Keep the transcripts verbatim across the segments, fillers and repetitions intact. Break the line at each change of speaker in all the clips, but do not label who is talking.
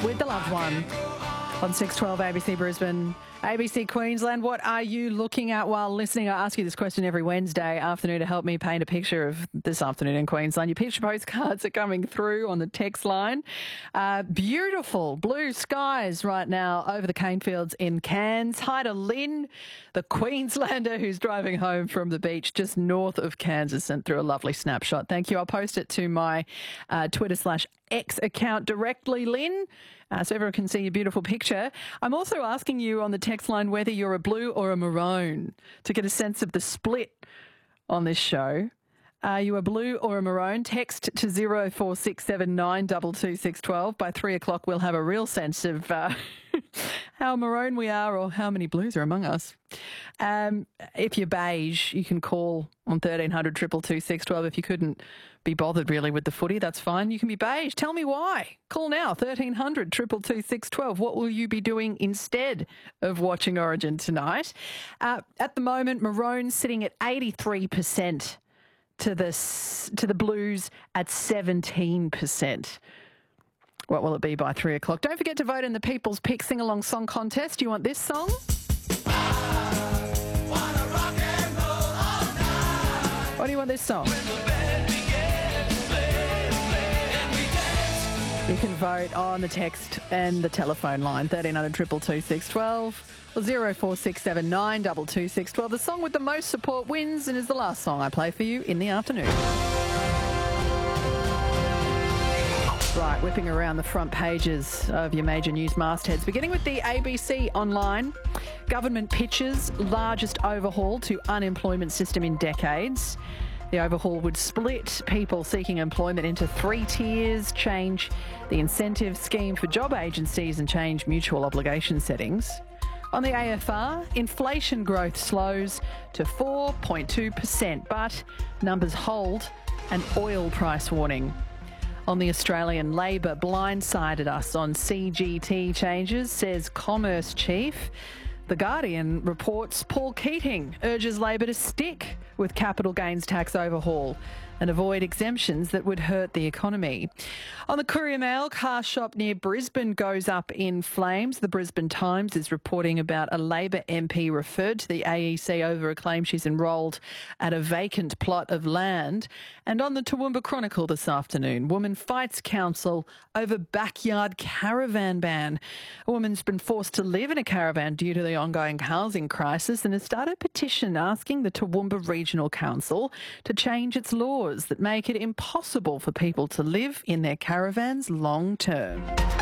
with the loved one on six twelve A B C Brisbane, A B C Queensland. What are you looking at while listening? I ask you this question every Wednesday afternoon to help me paint a picture of this afternoon in Queensland. Your picture postcards are coming through on the text line. Uh, beautiful blue skies right now over the cane fields in Cairns. Hi to Lynn, the Queenslander who's driving home from the beach just north of Cairns, has sent through a lovely snapshot. Thank you. I'll post it to my uh, Twitter slash X account directly, Lynn, uh, so everyone can see your beautiful picture. I'm also asking you on the text line whether you're a blue or a maroon to get a sense of the split on this show. Are you a blue or a maroon? Text to zero four six seven nine two two six one two. By three o'clock, we'll have a real sense of uh, how maroon we are or how many blues are among us. Um, if you're beige, you can call on thirteen hundred two two two six one two. If you couldn't be bothered really with the footy, that's fine. You can be beige. Tell me why. Call now, thirteen hundred two two two six one two. What will you be doing instead of watching Origin tonight? Uh, at the moment, maroon sitting at eighty-three percent. To the to the Blues at seventeen percent. What will it be by three o'clock? Don't forget to vote in the People's Pick Sing-Along Song Contest. Do you want this song? Or do you want this song? You can vote on the text and the telephone line, thirteen hundred two two two six one two. Or zero four six seven nine two two six one two. The song with the most support wins and is the last song I play for you in the afternoon. Right, whipping around the front pages of your major news mastheads, beginning with the A B C Online. Government pitches largest overhaul to unemployment system in decades. The overhaul would split people seeking employment into three tiers, change the incentive scheme for job agencies and change mutual obligation settings. On the A F R, inflation growth slows to four point two percent, but numbers hold an oil price warning. On the Australian, Labor blindsided us on C G T changes, says Commerce Chief. The Guardian reports Paul Keating urges Labor to stick with capital gains tax overhaul and avoid exemptions that would hurt the economy. On the Courier Mail, car shop near Brisbane goes up in flames. The Brisbane Times is reporting about a Labor M P referred to the A E C over a claim she's enrolled at a vacant plot of land. And on the Toowoomba Chronicle this afternoon, woman fights council over backyard caravan ban. A woman's been forced to live in a caravan due to the ongoing housing crisis and has started a petition asking the Toowoomba Regional Council to change its laws that make it impossible for people to live in their caravans long term.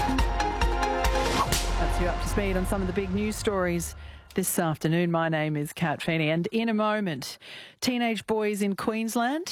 That's you up to speed on some of the big news stories this afternoon. My name is Kat Feeney, and in a moment, teenage boys in Queensland